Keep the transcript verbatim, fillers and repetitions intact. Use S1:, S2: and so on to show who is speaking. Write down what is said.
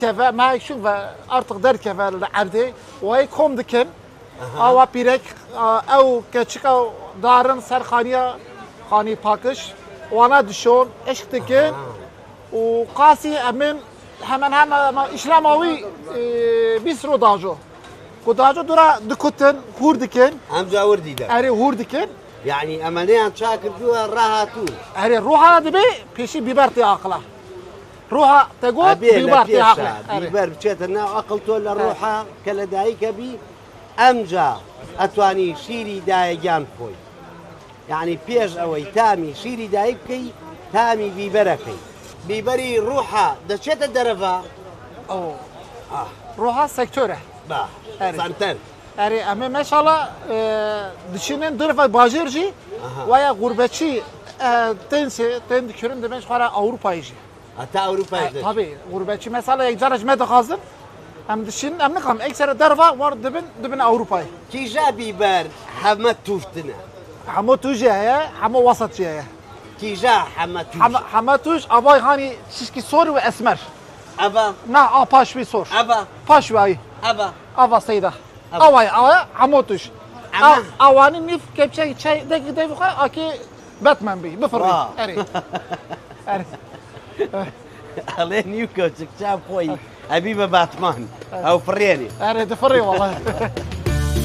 S1: Keve ma şu ve artık der keve erdi ve kom dikin ava pirek ev keçik ev darın serxaniya xani pakış wana düşün eşk dikin و قاسي امن hemen hemen İslamavi bisro dajo ku dajo dura dikutin hur dikin
S2: هم جاور ديدا
S1: eri hur dikin
S2: يعني أمانيان شاكر دوا راهاتو
S1: eri ruha dibe peşi biber ti akla روحها تقول بيبر تيعقله
S2: بيبر بشيتنا أقلت ولا روحها كلا دايك بي أمجا أتواني شيري داي جان خوي يعني بيج أوي تامي شيري دايكي تامي بيبركي بيبري روحها دشيت الدرفة
S1: أو آه. روحها سكتورة
S2: با سنتر
S1: أري أما ما شاء الله دشينن درفة باجرجي ويا غربتشي تنسي تندكرن دمش خارا أوروبا يجي
S2: حتى أوروبا يجي
S1: طبعا غربتشي مثلا يجرج ما دخازن هم دشين هم نقام أكثر درفة ور دبن دبن أوروبا
S2: كي جا بيبر حمد توفتنا
S1: حمو توجي هيا حمو وسط هيا
S2: كي جا حمد توج
S1: حم حماتوش أباي هاني شيشكي صور وأسمر
S2: أبا
S1: نا أباش بي صور
S2: أبا
S1: باش وعي
S2: أبا
S1: أبا سيدة
S2: أبا.
S1: أواي أواي حماتوش
S2: أما.
S1: أواني نيف كبشة شيء دق دق خا أكي باتمان بي بفري
S2: واو.
S1: أري أري
S2: الله نيوكو تكتاب خوي حبيبه باتمان أو فريني
S1: أري دفري والله